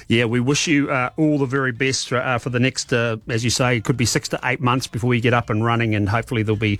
Yeah, we wish you all the very best for the next, as you say, it could be 6 to 8 months before we get up and running, and hopefully there'll be,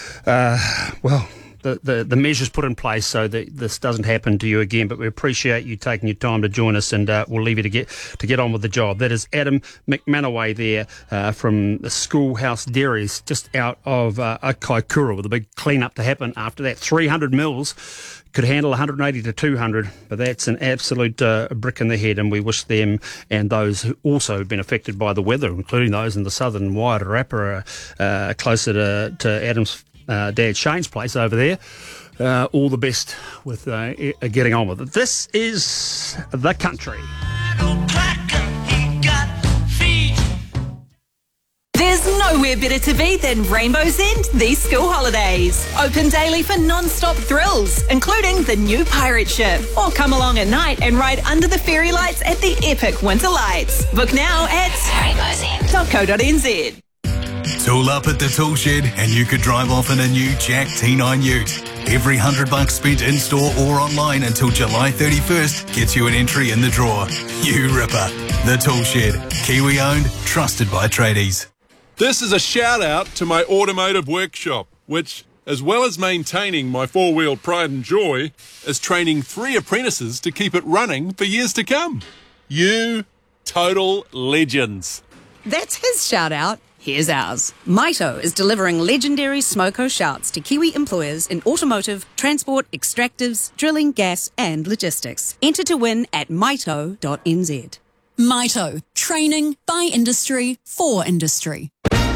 the measures put in place so that this doesn't happen to you again. But we appreciate you taking your time to join us, and we'll leave you to get on with the job. That is Adam McManaway there from the Schoolhouse Dairies just out of Kaikoura, with a big clean-up to happen after that. 300 mils could handle 180 to 200, but that's an absolute brick in the head, and we wish them and those who also have been affected by the weather, including those in the southern Wairarapa, closer to Adam's dad Shane's place over there, all the best with getting on with it. This is The Country. There's nowhere better to be than Rainbow's End these school holidays. Open daily for non-stop thrills, including the new pirate ship. Or come along at night and ride under the fairy lights at the epic winter lights. Book now at rainbowsend.co.nz. Tool up at the tool shed and you could drive off in a new Jack T9 ute. Every $100 spent in-store or online until July 31st gets you an entry in the draw. You ripper. The Tool Shed. Kiwi-owned, trusted by tradies. This is a shout out to my automotive workshop, which, as well as maintaining my four-wheel pride and joy, is training 3 apprentices to keep it running for years to come. You total legends. That's his shout out. Here's ours. Maito is delivering legendary Smoko shouts to Kiwi employers in automotive, transport, extractives, drilling, gas and logistics. Enter to win at maito.nz. Maito. Training by industry for industry.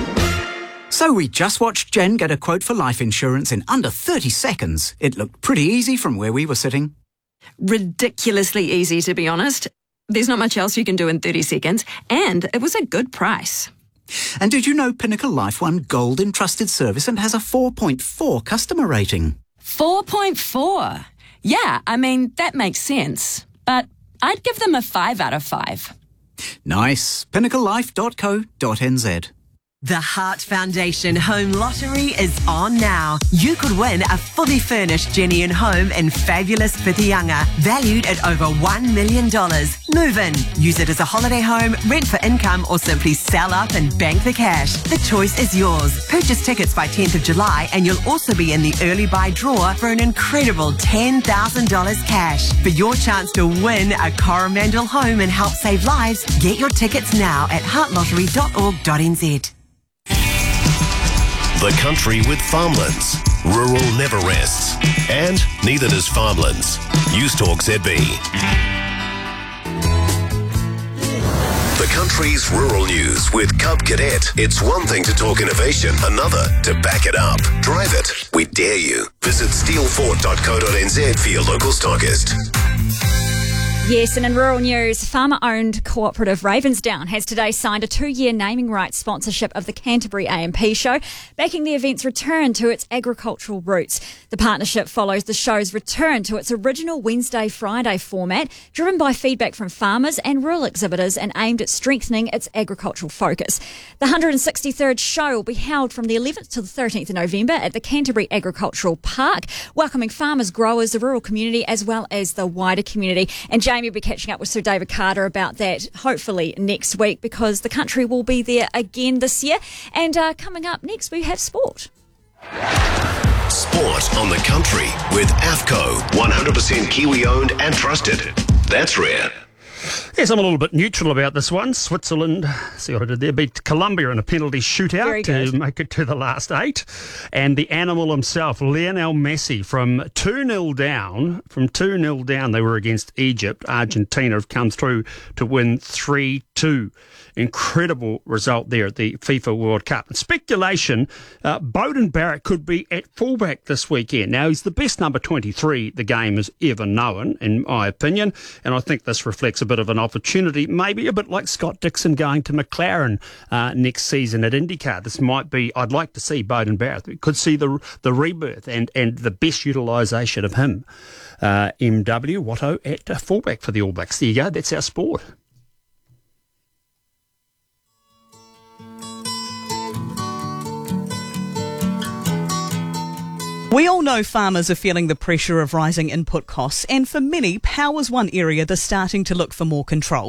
So we just watched Jen get a quote for life insurance in under 30 seconds. It looked pretty easy from where we were sitting. Ridiculously easy, to be honest. There's not much else you can do in 30 seconds, and it was a good price. And did you know Pinnacle Life won Gold in Trusted Service and has a 4.4 customer rating? 4.4? Yeah, I mean, that makes sense. But I'd give them a 5 out of 5. Nice. PinnacleLife.co.nz. The Heart Foundation Home Lottery is on now. You could win a fully furnished Jenny and home in fabulous Whitianga, valued at over $1 million. Move in, use it as a holiday home, rent for income, or simply sell up and bank the cash. The choice is yours. Purchase tickets by 10th of July and you'll also be in the early buy draw for an incredible $10,000 cash. For your chance to win a Coromandel home and help save lives, get your tickets now at heartlottery.org.nz. The Country with Farmlands. Rural never rests. And neither does Farmlands. News Talk ZB. The Country's rural news with Cub Cadet. It's one thing to talk innovation, another to back it up. Drive it. We dare you. Visit steelfort.co.nz for your local stockist. Yes, and in rural news, farmer-owned cooperative Ravensdown has today signed a 2-year naming rights sponsorship of the Canterbury A&P show, backing the event's return to its agricultural roots. The partnership follows the show's return to its original Wednesday-Friday format, driven by feedback from farmers and rural exhibitors and aimed at strengthening its agricultural focus. The 163rd show will be held from the 11th to the 13th of November at the Canterbury Agricultural Park, welcoming farmers, growers, the rural community as well as the wider community. And Jamie will be catching up with Sir David Carter about that hopefully next week, because the Country will be there again this year. And coming up next, we have sport. Sport on the Country with AFCO. 100% Kiwi owned and trusted. That's rare. Yes, I'm a little bit neutral about this one. Switzerland, see what I did there, beat Colombia in a penalty shootout to make it to the last 8. And the animal himself, Lionel Messi, from 2-0 down, they were against Egypt. Argentina have come through to win 3-2. Incredible result there at the FIFA World Cup. And speculation, Beauden Barrett could be at fullback this weekend. Now, he's the best number 23 the game has ever known, in my opinion, and I think this reflects a bit of an opportunity, maybe a bit like Scott Dixon going to McLaren next season at IndyCar. This might be, I'd like to see Beauden Barrett. We could see the rebirth and the best utilisation of him. MW Watto at fullback for the All Blacks. There you go, that's our sport. We all know farmers are feeling the pressure of rising input costs, and for many, power's one area they're starting to look for more control.